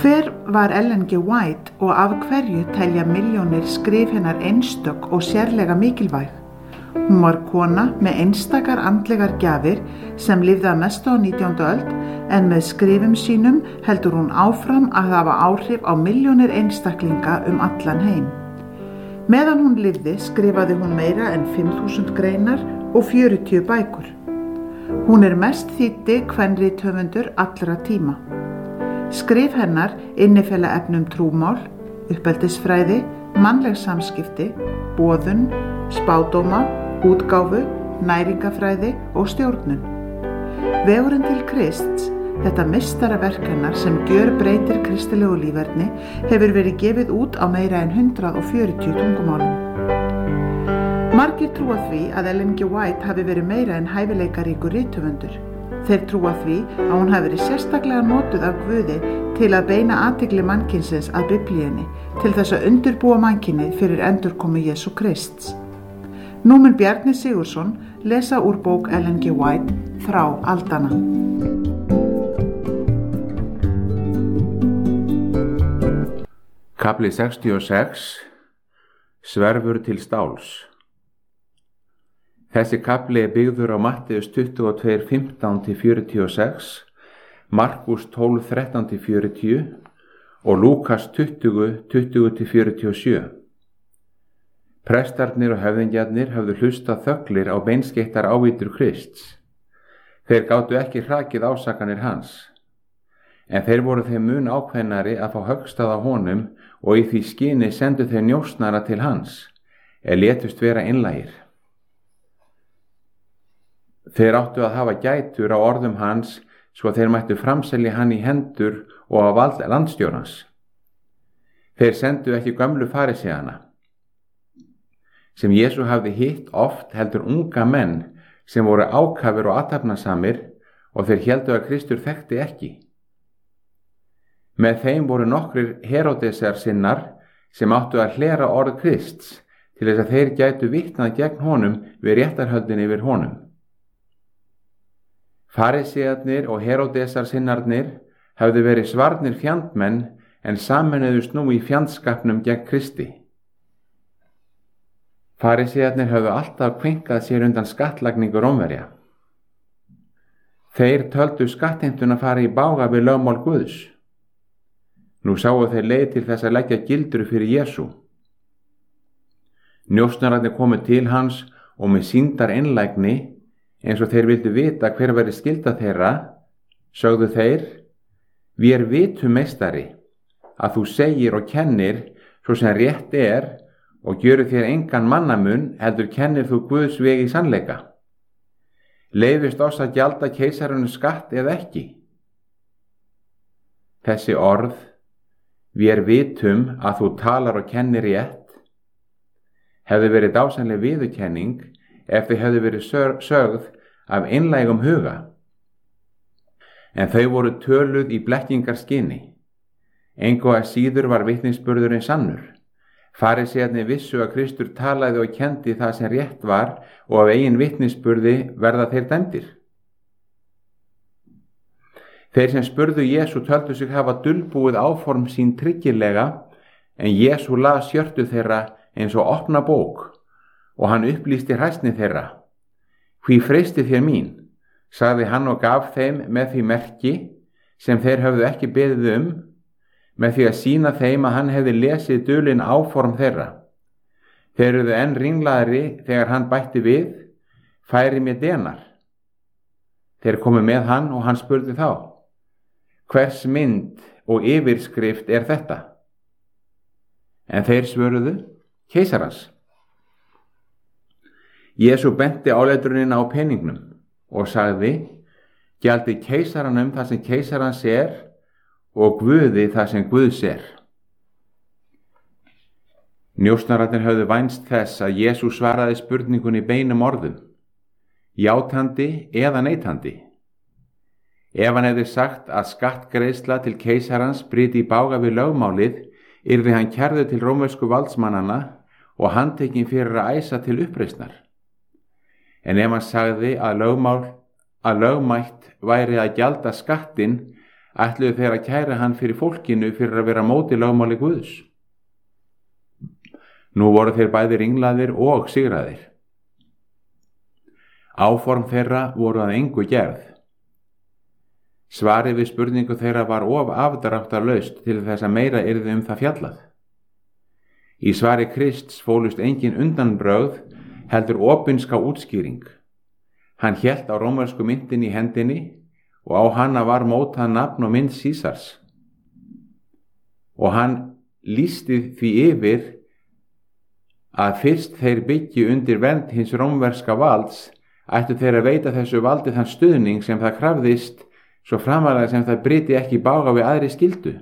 Hver var Ellen G. White og af hverju telja milljónir skrif hennar einstök og sérlega mikilvæg? Hún var kona með einstakar andlegar gjafir sem lifði að mestu á 19. öld en með skrifum sínum heldur hún áfram að hafa áhrif á milljónir einstaklinga allan heim. Meðan hún lifði skrifaði hún meira en 5.000 greinar og 40 bækur. Hún mest þýddi kvenrithöfundur allra tíma. Skrif hennar innifela efnum trúmál, uppeldisfræði, mannleg samskipti, boðun, spádóma, útgáfu, næringafræði og stjórnun. Vegurinn til Krists, þetta meistaraverk hennar sem gjörbreytir kristilegu líferni, hefur verið gefið út á meira en 140 tungumálum. Margir trúa því að Ellen G. White hafi verið meira en hæfileikaríkur rithöfundur. Þeir trúa því að hún hafi verið sérstaklega notuð af Guði til að beina athygli mannkynsins að Biblíunni til þess að undirbúa mannkynið fyrir endurkomu Jesú Krists. Nú mun Bjarni Sigurðsson lesa úr bók Ellen G. White Þrá aldanna. Kafli 66 Sverfur til stáls. Þessi kafli byggður á Matteus 22:15-46, Markus 12:13-40 og Lúkas 20:20-47. Prestarnir og höfðingjarnir höfðu hlustað þöglir á beinskeittar ávítur Krists. Þeir gátu ekki hrakið ásakanir hans, en þeir voru þeim mun ákveðnari að fá höggstað á honum og í því skyni sendu þeir njósnara til hans, létust vera einlægir. Þeir áttu að hafa gætur á orðum hans svo þeir mættu framselja hann í hendur og á vald landstjórans. Þeir sendu ekki gömlu fariseana, sem Jesú hafði hitt oft heldur unga menn sem voru ákafir og athafnasamir og þeir héldu að Kristur þekkti ekki. Með þeim voru nokkrir Heródesar sinnar sem áttu að hlera orð Krists til þess að þeir gætu vitnað gegn honum við réttarhöldin yfir honum. Farisearnir og Heródesar sinnarnir hafðu verið svarnir fjandmenn en sameinuðust nú í fjandskapnum gegn Kristi. Farisearnir hafðu alltaf kveinkað sér undan skattlagningu Rómverja. Þeir töldu skattheimtuna fara í bága við lögmál Guðs. Nú sáu þeir leið til þess að leggja gildru fyrir Jesú. Njósnararnir komu til hans og með sýndar einlægni, eins og þeir vildu vita hver væri skylda þeirra, sögðu þeir: Við vitum meistari að þú segir og kennir svo sem rétt og gjörir þér engan mannamun heldur kennir þú Guðs veg í sannleika. Leyfist oss að gjalda keisarunum skatt eða ekki? Þessi orð, við vitum að þú talar og kennir rétt, hefði verið dásamleg viðurkenning ef þau hefðu verið sögð af einlægum huga. En þau voru töluð í blekkingarskyni. Engu að síður var vitnisburðurinn sannur. Farisearnir vissu að Kristur talaði og kendi það sem rétt var og af eigin vitnisburði verða þeir dæmdir. Þeir sem spurðu Jesú töldu sig hafa dulbúið áform sín tryggilega, en Jesú las hjörtu þeirra eins og opna bók og hann upplýsti hræsni þeirra. Hví freistið þér mín, sagði hann og gaf þeim með því merki sem þeir höfðu ekki beðið með því að sýna þeim að hann hefði lesið dulin áform þeirra. Þeir eruðu enn ringlaðri þegar hann bætti við: Færi mér denar. Þeir komu með hann og hann spurði þá: Hvers mynd og yfirskrift þetta? En þeir svöruðu: Keisarans. Jesú benti áletrunina á peningnum og sagði: Gjaldi keisaranum það sem keisarans og Guði það sem Guðs Njósnararnir höfðu vænst þess að Jesú svaraði spurningunni beinum orðum, játandi eða neitandi. Ef hann hefði sagt að skattgreiðsla til keisarans bryti í bága við lögmálið, yrði hann kærður til rómversku valdsmannanna og handtekinn fyrir að æsa til uppreisnar. En ef hann sagði að lögmætt væri að gjalda skattinn ætluðu þeir að kæra hann fyrir fólkinu fyrir að vera móti lögmáli Guðs. Nú voru þeir bæði ringlaðir og sigraðir. Áform þeirra voru að engu gerð. Svarið við spurningu þeirra var of afdráttarlaust til þess að meira yrði það fjallað. Í svari Krists fólust engin undanbrögð, heldur opinska útskýring. Hann hélt á rómversku myntin í hendinni og á hana var mótað nafn og mynd Sísars. Og hann lýsti því yfir að fyrst þeir byggju undir vernd hins rómverska valds, ættu þeir að veita þessu valdi þann stuðning sem það krafðist, svo framalega sem það bryti ekki í bága við aðri skyldu.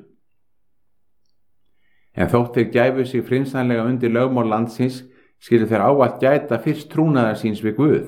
En þótt þeir gæfu sig frynsamlega undir lögmál landsins, skyldu þeir ávallt gæta fyrst trúnaðar síns við Guð.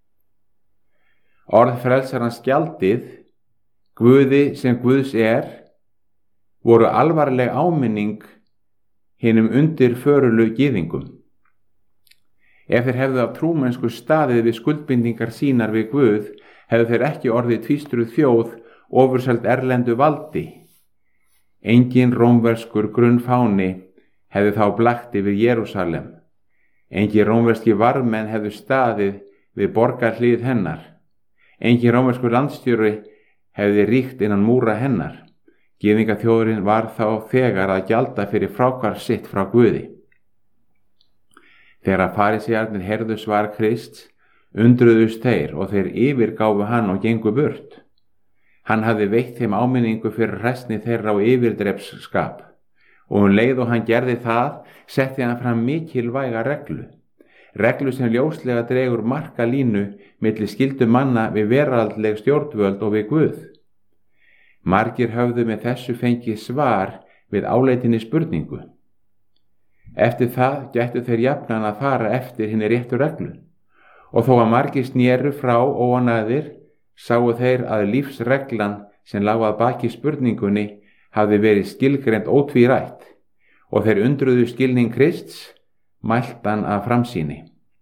Orð frelsarans gjaldið, Guði sem Guðs voru alvarleg áminning hinum undirförulu gyðingum. Ef þeir hefðu af trúmennsku staðið við skuldbindingar sínar við Guð, hefðu þeir ekki orðið tvístruð þjóð ofurseld erlendu valdi. Engin rómverskur grunnfáni hefði þá blakt yfir Jerúsalem. Engin rómverski varmenn hefðu staðið við borgarhlið hennar. Engin rómverskur landstjóri hefði ríkt innan múra hennar. Gyðingaþjóðurinn var þá þegar að gjalda fyrir fráhvarf sitt frá Guði. Þegar farísearnir heyrðu svar Krists, undruðust þeir og þeir yfirgáfu hann og gengu burt. Hann hafði veitt þeim áminningu fyrir hræsni þeirra á yfirdrepsskap og leið og hann gerði það, setti hann fram mikilvæga reglu sem ljóslega dregur marka línu milli skyldu manna við veraldleg stjórnvöld og við Guð. Margir höfðu með þessu fengið svar við áleitinni spurningu. Eftir það gættu þeir jafnan að fara eftir hinni réttu reglu, og þó að margir snéru frá óanæðir, sáu þeir að lífsreglan sem lá að baki spurningunni hafði verið skilgreint ótvírætt, og þeir undruðu skilning Krists, mæltan af framsýni.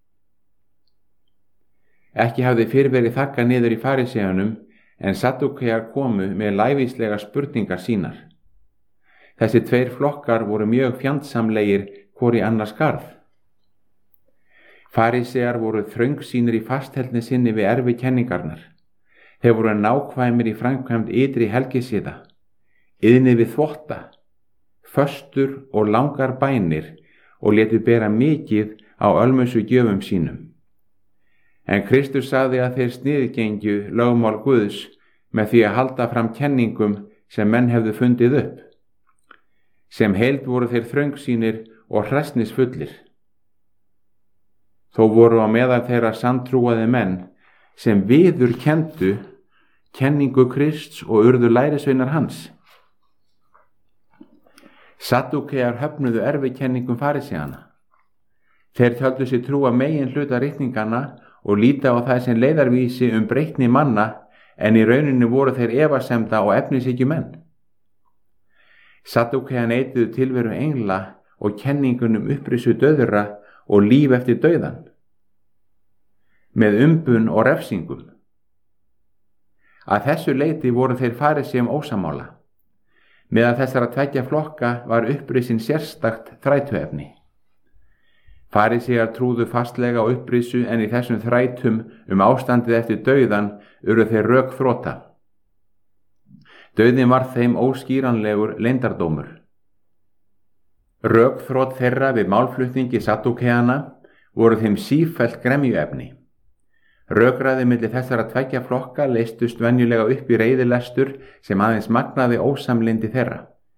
Ekki hafði fyrr verið þakkað niður í faríseunum, en Saddúkear komu með lævíslega spurningar sínar. Þessi tveir flokkar voru mjög fjandsamlegir hvor í annars garð. Farísear voru þröngsýnir í fastheldni sinni við erfikenningarnar. Þeir voru nákvæmir í framkvæmd ytri helgisiða, iðnir við þvotta, föstur og langar bænir og létu bera mikið á ölmusu gjöfum sínum. En Kristur sagði að þeir sniðgengju lögmál Guðs með því að halda fram kenningum sem menn hefðu fundið upp. Sem heild voru þeir þröngsýnir og hræsnisfullir. Þó voru á meðal þeirra sanntrúaði menn sem viðurkenndu kenningu Krists og urðu lærisveinar hans. Saddúkear höfnuðu erfikenningum faríseana. Þeir töldu sig trúa megin hluta ritninganna og líta á það sem leiðarvísi breytni manna, en í rauninni voru þeir efasemda og efnishyggju menn. Saddúkear neituðu tilveru engla og kenningunum upprisu dauðra og líf eftir dauðan, með umbun og refsingum. Að þessu leyti voru þeir faríseum ósamála. Meðal þessara tveggja flokka var upprisin sérstakt þrætuefni. Farísear trúðu fastlega á upprisu, en í þessum þrætum ástandið eftir dauðan urðu þeir rökþrota. Dauðinn var þeim óskýranlegur leyndardómur. Rökþrot þeirra við málflutningi Saddúkeana voru þeim sífellt gremjuefni. Rökræði milli þessara tveggja flokka leystust venjulega upp í reiðilestur sem aðeins magnaði ósamlyndi þeirra.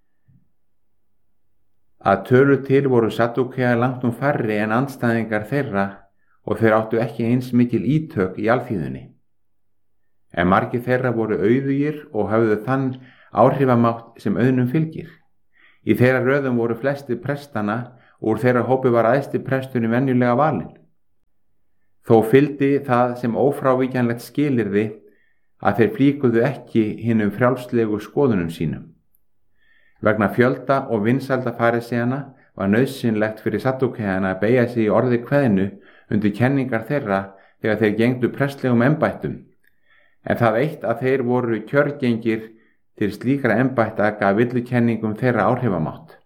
Að tölu til voru Saddúkear langt færri en andstæðingar þeirra og þeir áttu ekki eins mikil ítök í alþýðunni. En margir þeirra voru auðugir og höfðu þann áhrifamátt sem auðnum fylgir. Í þeirra röðum voru flesti prestana og úr þeirra hópi var æðsti presturinn venjulega valinn. Þó fylgdi það sem ófrávíkjanlegt skilyrði að þeir flíkuðu ekki hinum frjálslegu skoðunum sínum. Vegna fjölda og vinsælda faríseana var nauðsynlegt fyrir Saddúkeana að beygja sig í orði kveðnu undir kenningar þeirra þegar þeir gengdu prestlegum embættum, en það eitt að þeir voru kjörgengir til slíkra embætta gaf villukenningum þeirra áhrifamátt.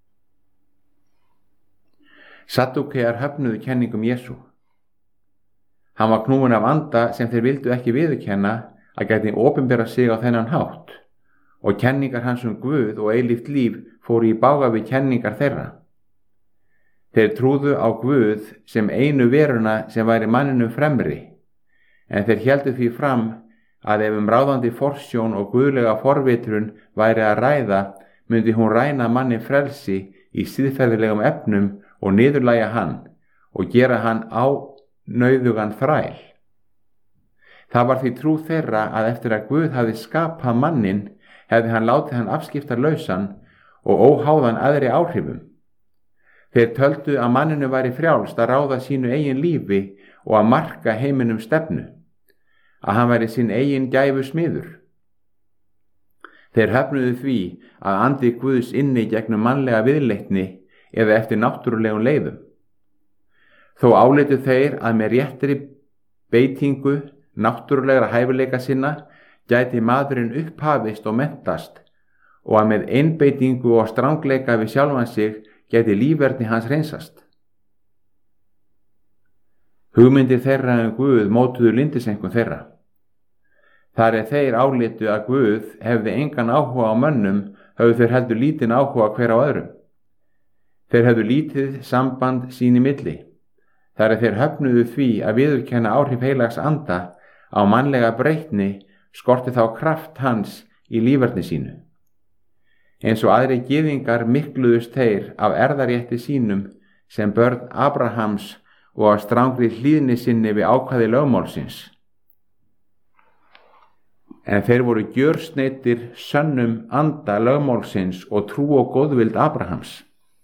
Saddúkear höfnuðu kenningum Jesú. Hann var knúinn af anda sem þeir vildu ekki viðurkenna að gæti opinbera sig á þennan hátt, og kenningar hans Guð og eilíft líf fóru í bága við kenningar þeirra. Þeir trúðu á Guð sem einu veruna sem væri manninum fremri, en þeir héldu því fram að ef ráðandi forsjón og guðlega forvitrun væri að ræða, myndi hún ræna manni frelsi í siðferðilegum efnum og niðurlægja hann og gera hann ánauðugan þræl. Það var því trú þeirra að eftir að Guð hafði skapað mannin, hefði hann látið hann afskiptarlausan og óháðan aðri áhrifum. Þeir töldu að manninu væri frjálst að ráða sínu eigin lífi og að marka heiminum stefnu, að hann væri sín eigin gæfu smiður. Þeir höfnuðu því að andi Guðs inni gegnum mannlega viðleitni eða eftir náttúrulegum leiðum. Þó álitu þeir að með réttri beitingu náttúrulegra hæfileika sinna gæti maðurinn upphafist og menntast, og að með einbeitingu og strangleika við sjálfan sig gæti lífverðni hans hreinsast. Hugmyndir þeirra Guð mótuðu lyndiseinkunn þeirra. Þar þeir álitu að Guð hefði engan áhuga á mönnum, höfðu þeir heldur lítinn áhuga hver á öðrum. Þeir hefðu lítið samband sín í milli. Þar þeir höfnuðu því að viðurkenna áhrif heilags anda á mannlega breytni, skorti þá kraft hans í lífverðni sínu. Eins og aðri gyðingar mikluðust þeir af erðarétti sínum sem börn Abrahams og af strangri hlýðni sinni við ákvæði lögmálsins. En þeir voru gjörsneiddir sönnum anda lögmálsins og trú og góðvild Abrahams.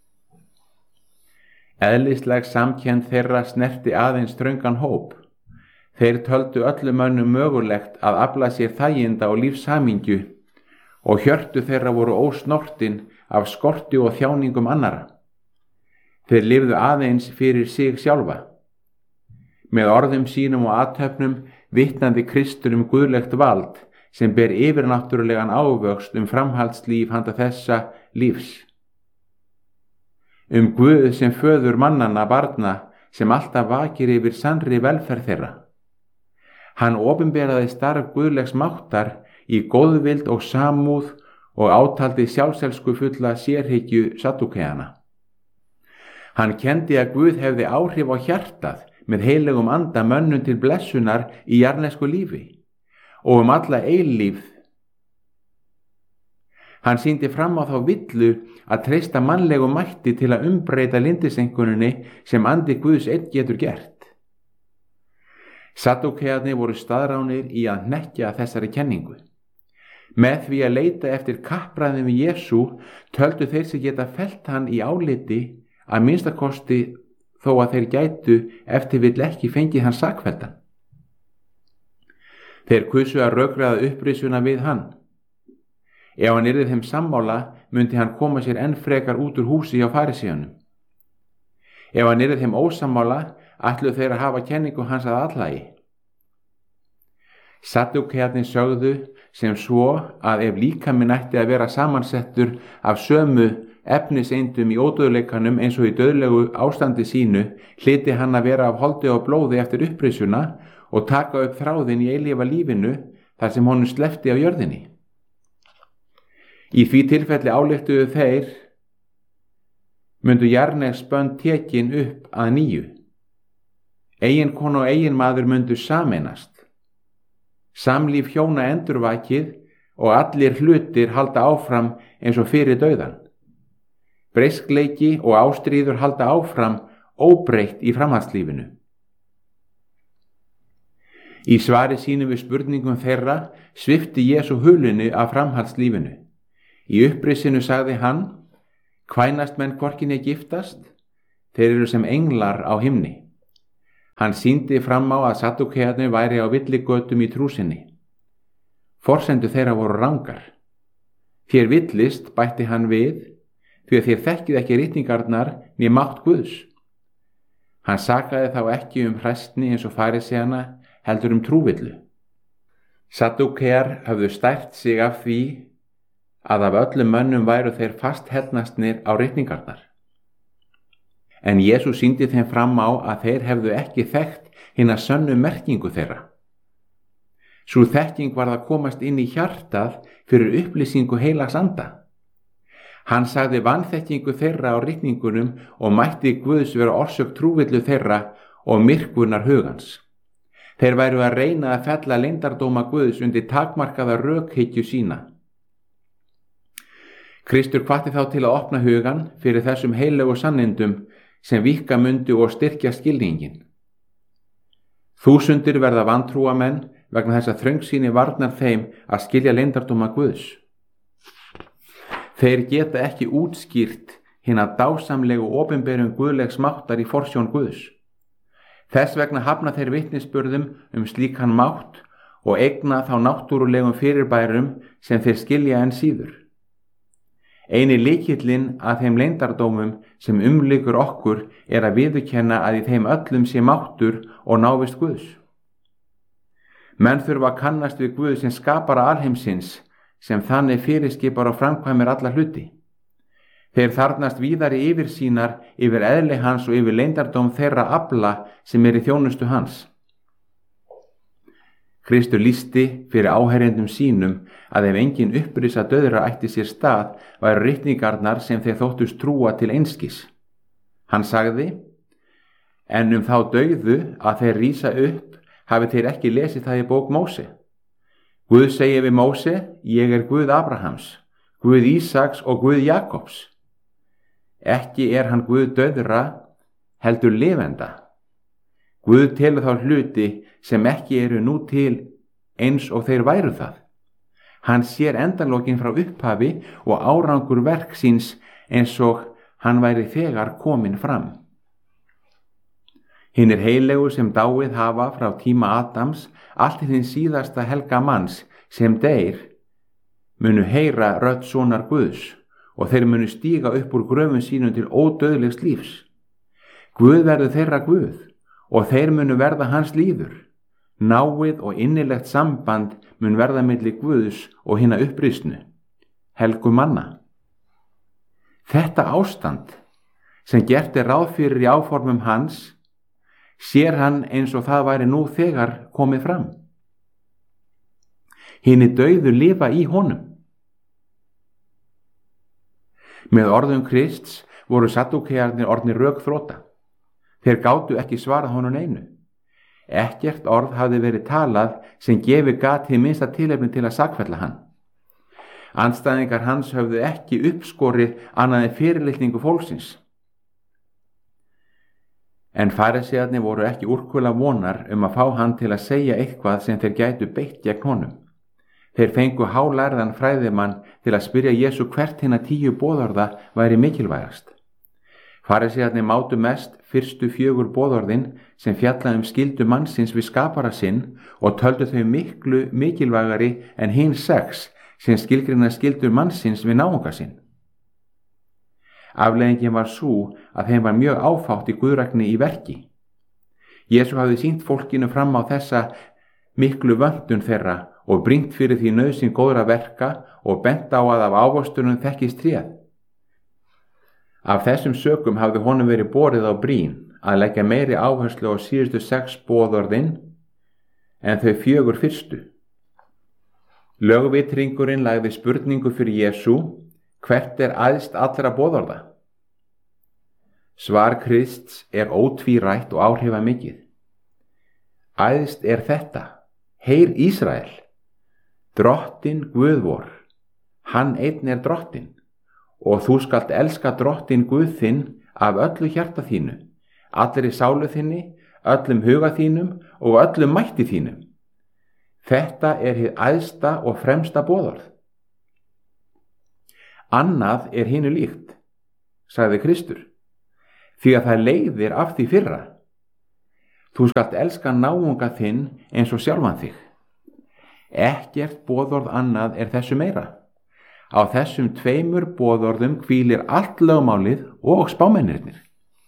Eðlisleg samkennd þeirra snerti aðeins þröngan hóp. Þeir töldu öllum mönnum mögulegt að afla sér þæginda og lífshamingju, og hjörtu þeirra voru ósnortin af skorti og þjáningum annara. Þeir lifðu aðeins fyrir sig sjálfa. Með orðum sínum og athöfnum vitnandi Kristur guðlegt vald sem ber yfirnáttúrulegan ávöxt framhaldslíf handa þessa lífs. Guð sem föður mannanna barna sem alltaf vakir yfir sannri velferð þeirra. Hann opinberaði starf guðlegs máttar í góðvild og samúð og átaldi sjálfselsku fulla sérhyggju Saddúkeana. Hann kenndi að Guð hefði áhrif á hjartað með heillegum anda mönnum til blessunar í jarðnesku lífi og alla eilífð. Hann sýndi fram á þá villu að treysta mannlegu mætti til að umbreyta lyndiseinkunninni sem andi Guðs einn getur gert. Saddúkearnir voru staðránir í að hnekkja þessari kenningu. Með því að leita eftir kappræðum við Jesú töldu þeir sig geta fellt hann í áliti, að minnstakosti þó að þeir gætu eftir vill ekki fengið hann sakfelldan. Þeir kusu að rökræða upprisuna við hann. Ef hann yrði þeim sammála, myndi hann koma sér enn frekar út úr húsi hjá farisíunum. Ef hann yrði þeim ósammála, ætluðu þeir að hafa kenningu hans að allagi. Saddúkearnir sögðu sem svo að ef líkaminn ætti að vera samansettur af sömu efniseindum í ódauðleikanum eins og í dauðlegu ástandi sínu, hlyti hann að vera af holdi og blóði eftir upprisuna og taka upp þráðinn í eilífa lífinu þar sem honum sleppti á jörðinni. Í því tilfelli ályktuðu þeir myndu jarðnesbönd tekin upp að nýju. Eiginkona og eiginmaður myndu sameinast. Samlíf hjóna endurvakið og allir hlutir halda áfram eins og fyrir dauðan. Breiskleiki og ástríður halda áfram óbreytt í framhaldslífinu. Í svari sínu við spurningum þeirra svipti Jesú hulunni af framhaldslífinu. Í upprisinu sagði hann: kvænast menn hvorki né giftast, þeir eru sem englar á himni. Hann sýndi fram á að Saddúkearnir væri á villigötum í trú sinni. Forsendur þeirra voru rangar. Þér villist, bætti hann við, því að þér þekkið ekki ritningarnar né mátt Guðs. Hann sakaði þá ekki hræsni eins og farisæana, heldur trúvillu. Saddúkear höfðu stært sig af því að af öllum mönnum væru þeir fast hellnastnir á ritningarnar. En Jesús sýndi þeim fram á að þeir hefðu ekki þekkt hina sönnu merkingu þeirra. Sú þekking varð að komast inn í hjartað fyrir upplýsingu heilags anda. Hann sagði vanþekkingu þeirra á ritningunum og mætti Guðs vera orsök trúvillu þeirra og myrkvunar hugans. Þeir væru að reyna að fella leyndardóma Guðs undir takmarkaða rökhyggju sína. Kristur hvatti þá til að opna hugan fyrir þessum heilögu sannindum sem víkka mundu og styrkja skilningin. Þúsundir verða vantrúamenn vegna þess að þröngsýni varnar þeim að skilja leyndardóma Guðs. Þeir geta ekki útskýrt hina dásamlegu opinberum guðlegs máttar í forsjón Guðs. Þess vegna hafna þeir vitnisburðum slíkan mátt og eigna þá náttúrulegum fyrirbærum sem þeir skilja enn síður. Eini lykillinn að þeim leyndardómum sem umlykur okkur að viðurkenna að í þeim öllum sé máttur og návist Guðs. Menn þurfa að kannast við Guð sem skapara alheimsins, sem þannig fyrirskipar og framkvæmir alla hluti. Þeir þarnast víðari yfirsýnar yfir eðli hans og yfir leyndardóm þeirra afla sem í þjónustu hans. Kristur lýsti fyrir áherjendum sínum að ef engin upprisa dauðra ætti sér stað væru ritningarnar sem þeir þóttust trúa til einskis. Hann sagði: En þá dauðu að þeir rísa upp hafi þeir ekki lesið það í bók Móse. Guð segir við Móse: Ég er Guð Abrahams, Guð Ísaks og Guð Jakobs. Ekki er hann Guð dauðra, heldur lifenda. Guð telur þá hluti sem ekki eru nú til eins og þeir væru það. Hann sér endalokin frá upphafi og árangur verk síns eins og hann væri þegar kominn fram. Hinir heilegu sem dáið hafa frá tíma Adams allt til hins síðasta helga manns sem deyr munu heyra rödd sonar Guðs og þeir munu stíga upp úr gröfum sínum til ódauðlegs lífs. Guð verður þeirra Guð og þeir munu verða hans líður. Náið og innilegt samband mun verða milli Guðs og hinna upprisnu, helgu manna. Þetta ástand sem gert ráð fyrir í áformum hans sér hann eins og það væri nú þegar komið fram. Hinir dauðu lifa í honum. Með orðum Krists voru saddúkearnir orðnir rökþrota. Þeir gátu ekki svarað honum neinu. Ekkert orð hafði verið talað sem gefi gat hið minnsta tilefni til að sakfella hann. Andstæðingar hans höfðu ekki uppskorið annað en fyrirlitningu fólksins. En farisæarnir voru ekki úrkula vonar að fá hann til að segja eitthvað sem þeir gætu beitt gegn honum. Þeir fengu hálærðan fræðimann til að spyrja Jesú hvert hinna 10 boðorða væri mikilvægast. Farisæarnir mátu mest fyrstu 4 boðorðin sem fjalla skyldu mannsins við skapara sinn og töldu þau miklu mikilvægari en hin 6 sem skilgreina skyldur mannsins við náunga sinn. Afleiðingin var sú að þeim var mjög áfátt í guðrækni í verki. Jesú hafði sýnt fólkinu fram á þessa miklu vöntun þeirra og brýnt fyrir því nauðsyn góðra verka og bent á að af ávöxtunum þekkist tréð. Af þessum sökum hafði honum verið borið á brýn að leggja meiri áherslu á síðustu 6 boðorðin en þau 4 fyrstu. Lögvitringurinn lagði spurningu fyrir Jesú: hvert æðst allra boðorða? Svar Krists ótvírætt og áhrifamikið. Æðst þetta: Heyr Ísrael, Drottinn Guð vor, hann einn drottinn, og þú skalt elska Drottinn Guð þinn af öllu hjarta þínu, allri sálu þinni, öllum huga þínum og öllum mætti þínum. Þetta hið æðsta og fremsta boðorð. Annað hinu líkt, sagði Kristur, því að það leiðir af því fyrra. Þú skalt elska náunga þinn eins og sjálfan þig. Ekkert boðorð annað þessu meira. Á þessum 2 boðorðum hvílir allt lögmálið og spámennirnir.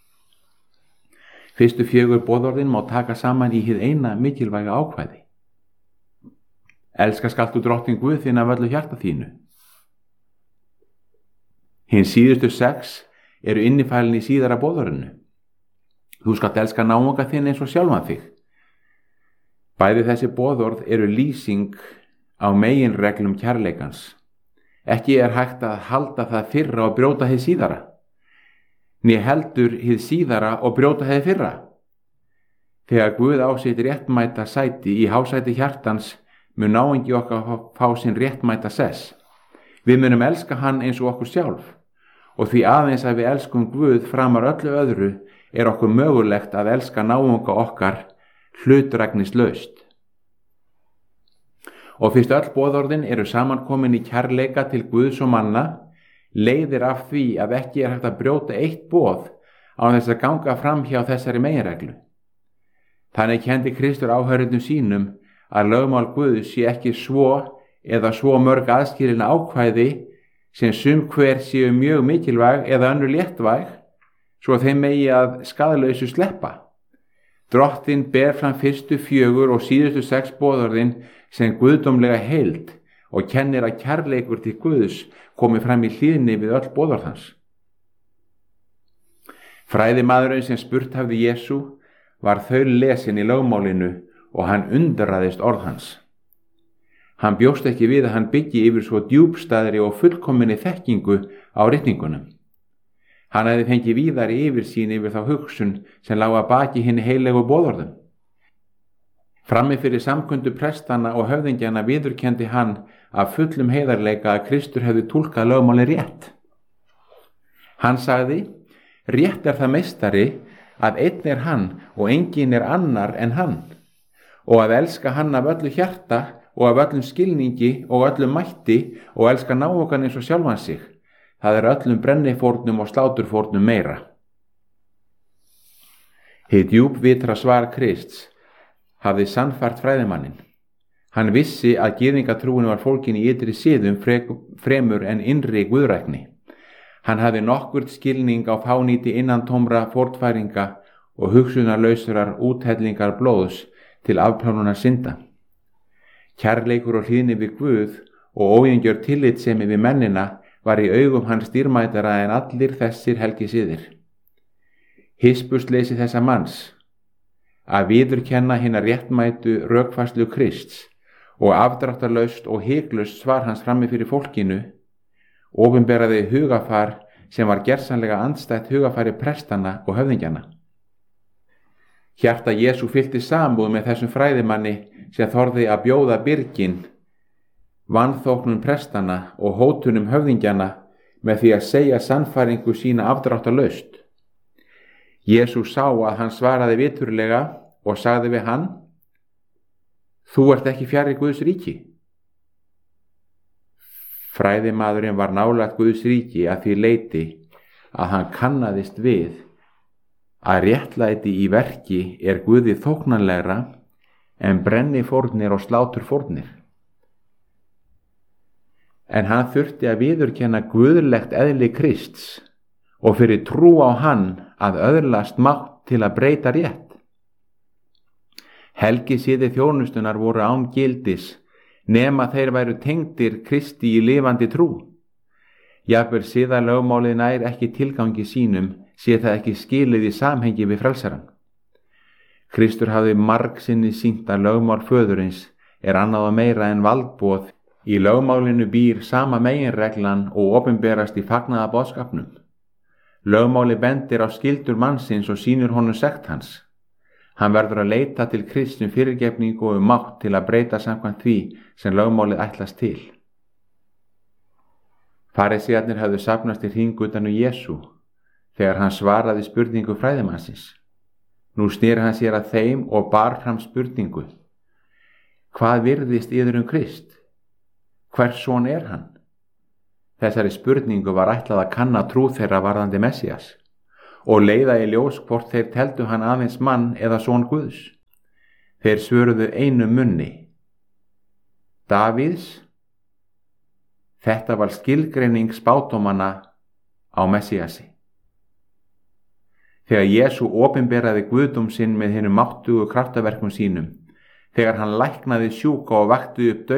Fyrstu 4 boðorðin má taka saman í hið eina mikilvæga ákvæði. Elska skalt þú Drottinn Guð þinn af öllu hjarta þínu. Hinn síðustu 6 eru innifælin í síðara boðorðinu. Þú skalt elska náunga þinn eins og sjálfan þig. Bæði þessi boðorð eru lýsing á meginreglum kærleikans. Ekki er hægt að halda það fyrra og brjóta hið síðara, né heldur hið síðara og brjóta hið fyrra. Þegar Guð á sitt réttmæta sæti í hásæti hjartans mun náungi okkar fá sinn réttmæta sess. Við munum elska hann eins og okkur sjálf, og því aðeins að við elskum Guð framar öllu öðru er okkur mögulegt að elska náunga okkar hlutræknislaust. Og fyrst öll boðorðin eru samankomin í kærleika til Guðs og manna, leiðir af því að ekki er hægt að brjóta eitt boð án þess að ganga fram hjá þessari meginreglu. Þannig kenndi Kristur áhörðum sínum að lögmál Guðs sé ekki svo eða svo mörg aðskilin ákvæði sem sum hver séu mjög mikilvæg eða önnur léttvæg, svo þeim megi að skaðlausu sleppa. Drottinn ber fram fyrstu 4 og síðustu 6 boðorðin sem guðdómlega heild og kennir að kærleikur til Guðs komi fram í hlýðni við öll boðorð hans. Fræðimaðurinn sem spurt hafði Jesú var þaullesin í lögmálinu og hann undraðist orð hans. Hann bjóst ekki við að hann byggi yfir svo djúpstæðri og fullkominni þekkingu á ritningunum. Hann hefði fengið víðari yfirsýn yfir þá hugsun sem lá að baki hinni heilegu boðorðum. Frammi fyrir samkundu prestana og höfðingjana viðurkenndi hann af fullum heiðarleika að Kristur hefði túlkað lögmáli rétt. Hann sagði: rétt er það meistari að einn er hann og enginn er annar en hann, og að elska hann af öllu hjarta og af öllum skilningi og öllum mætti og elska náungan eins og sjálfan sig. Það er öllum brennifórnum og sláturfórnum meira. Hið djúpvitra svar Krists hafði sannfært fræðimanninn. Hann vissi að gyðingatrúin var fólkin í ytri siðum fremur en innri guðrækni. Hann hafði nokkurt skilning á fánýti innantómra fórnfæringa og hugsunarlausrar úthellingar blóðs til afplánunar synda. Kærleikur og hlýðni við Guð og óeingjör tillitssemi við mennina var í augum hans dýrmætara en allir þessir helgisiðir. Hispursleysi þessa manns að viðurkenna hina réttmætu rökfærslu Krists og afdráttarlaust og hiklaust svar hans frammi fyrir fólkinu opinberaði hugafar sem var gersamlega andstætt hugafari prestana og höfðingjana. Hjarta Jesú fyllti samúð með þessum fræðimanni sem þorði að bjóða byrgin vanþóknun prestana og hótunum höfðingjana með því að segja sannfæringu sína afdráttarlaust. Jesú sá að hann svaraði viturlega og sagði við hann: þú ert ekki fjarri Guðs ríki. Fræðimaðurinn var nálægt Guðs ríki að því leyti að hann kannaðist við að réttlæti í verki er Guði þóknanlegra en brennifórnir og sláturfórnir. En hann þurfti að viðurkenna guðlegt eðli Krists og fyrir trú á hann að öðlast mátt til að breyta rétt. Helgisiði þjónustunar voru án gildis nema þeir væru tengdir Kristi í lifandi trú. Jafnvel siðalögmálið nær ekki tilgangi sínum sé það ekki skilið í samhengi við frelsarann. Kristur hafði margsinni sýnt að lögmál föðurins er annað og meira en valdboð. Í lögmálinu býr sama meginreglan og opinberast í fagnaða boðskapnum. Lögmáli bendir á skyldur mannsins og sýnir honum sekt hans. Hann verður að leita til Krists fyrirgefningu og mátt til að breyta samkvæmt því sem lögmálið ætlast til. Farisæarnir höfðu safnast í hring utan Jesú þegar hann svaraði spurningu fræðimannsins. Nú sneri hann sér að þeim og bar fram spurningu: hvað virðist yður Krist? Hvers son er hann? Þessari spurningu var ætlað að kanna trú þeirra varðandi Messías og leiða í ljós hvort þeir teldu hann aðeins mann eða son Guðs. Þeir svöruðu einum munni: Davíðs. Þetta var skilgreining spádómanna á Messíasi. Þegar Jesú opinberaði guðdóm sinn með hinum máttugu kraftaverkum sínum, þegar hann læknaði sjúka og vakti upp dauða, höfðu menn spurt sín á milli: er þessi ekki sonur Davíðs?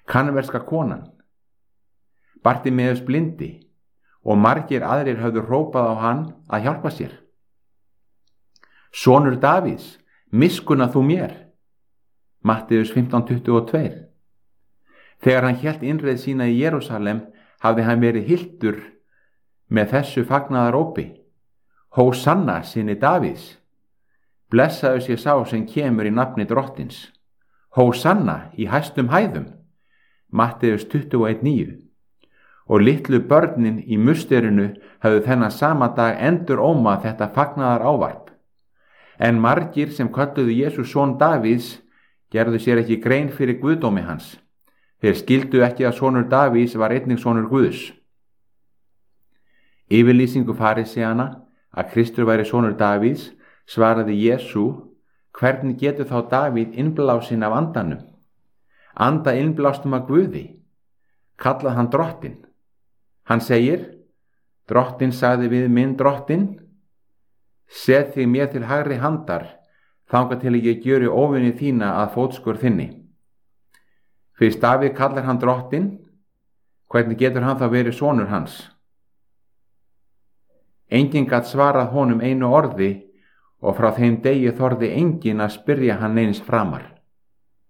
Kanverska konan, Bartimeus blindi og margir aðrir höfðu hrópað á hann að hjálpa sér. Sonur Davíðs, miskunna þú mér. Matteus 15:22. Þegar hann hélt innreið sína í Jerúsalem hafði hann verið hylltur með þessu fagnaðarópi: Hósanna syni Davíðs. Blessaður sé sá sem kemur í nafni Drottins. Hósanna í hæstum hæðum. Matteus 21:9. Og litlu börnin í musterinu höfðu þennan sama dag endur ómað þetta fagnaðar ávarp. En margir sem kölluðu Jesú son Davíðs gerðu sér ekki grein fyrir guðdómi hans. Þeir skildu ekki að sonur Davíðs var einnig sonur Guðs. Yfirlýsingu fariseana að Kristur væri sonur Davíðs svaraði Jesú: hvernig getur þá Davíð innblásinn af andanum? Anda innblástum af Guði. Kallað hann Drottinn. Hann segir: Drottinn sagði við minn Drottinn: set þig mér til hægri handar, þangað til ég gjöri óvini þína að fótskur þinni. Fyrst Davíð kallar hann Drottinn, hvernig getur hann þá verið sonur hans? Enginn gat svarað honum einu orði og frá þeim degi þorði enginn að spyrja hann eins framar.